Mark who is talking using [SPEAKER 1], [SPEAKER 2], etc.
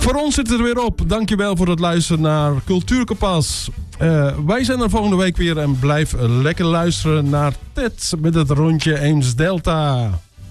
[SPEAKER 1] Voor ons zit het er weer op. Dankjewel voor het luisteren naar Cultuurkompas. Wij zijn er volgende week weer en blijf lekker luisteren naar Ted met het rondje Eems Delta.